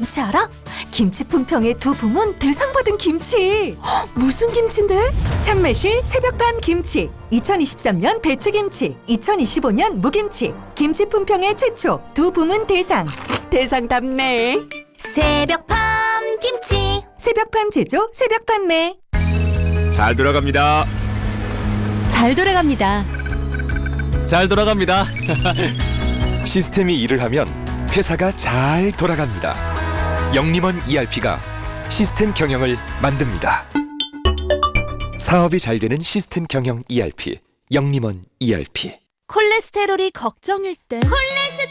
김치 알아? 김치 품평의 두 부문 대상 받은 김치. 헉, 무슨 김치인데? 참매실 새벽밤 김치, 2023년 배추김치, 2025년 무김치. 김치 품평의 최초 두 부문 대상. 대상답네. 새벽밤 김치. 새벽밤 제조, 새벽 판매. 잘 돌아갑니다. 잘 돌아갑니다. 잘 돌아갑니다. 시스템이 일을 하면 회사가 잘 돌아갑니다. 영림원 ERP가 시스템 경영을 만듭니다. 사업이 잘 되는 시스템 경영 ERP, 영림원 ERP. 콜레스테롤이 걱정일 때